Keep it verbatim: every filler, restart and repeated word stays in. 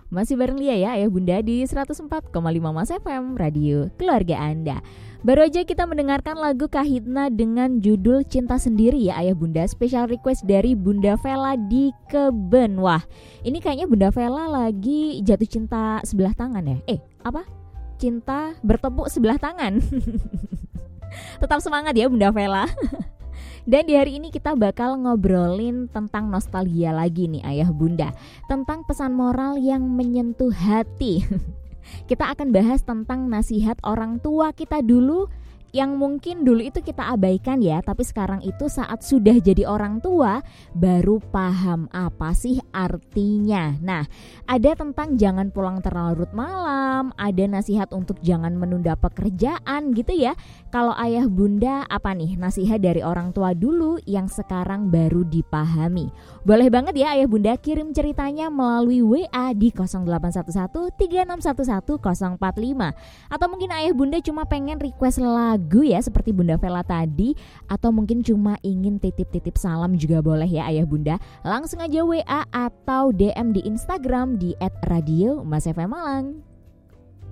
Masih bareng Lia ya, Ayah Bunda di seratus empat koma lima Mas F M, Radio Keluarga Anda. Baru aja kita mendengarkan lagu Kahitna dengan judul Cinta Sendiri ya Ayah Bunda. Special request dari Bunda Vela di Keben. Wah, ini kayaknya Bunda Vela lagi jatuh cinta sebelah tangan ya. Eh, apa? Cinta bertepuk sebelah tangan. Tetap semangat ya Bunda Vela. Dan di hari ini kita bakal ngobrolin tentang nostalgia lagi nih Ayah Bunda, tentang pesan moral yang menyentuh hati. Kita akan bahas tentang nasihat orang tua kita dulu yang mungkin dulu itu kita abaikan ya, tapi sekarang itu saat sudah jadi orang tua baru paham apa sih artinya. Nah, ada tentang jangan pulang terlalu larut malam, ada nasihat untuk jangan menunda pekerjaan gitu ya. Kalau Ayah Bunda apa nih nasihat dari orang tua dulu yang sekarang baru dipahami? Boleh banget ya Ayah Bunda kirim ceritanya melalui W A di nol delapan satu satu tiga enam satu satu nol empat lima. Atau mungkin Ayah Bunda cuma pengen request lagu ya seperti Bunda Vela tadi, atau mungkin cuma ingin titip-titip salam juga boleh ya Ayah Bunda. Langsung aja W A atau D M di Instagram di et radio mas f m malang.